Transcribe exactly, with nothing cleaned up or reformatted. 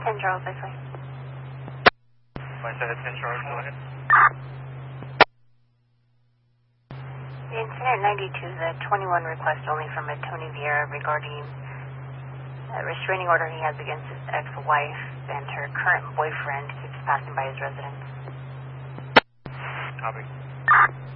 ten Charles, I say. My set at ten Charles, go ahead. The incident ninety-two is a twenty-one request only from a Tony Vieira regarding a restraining order he has against his ex-wife and her current boyfriend keeps passing by his residence. Copy.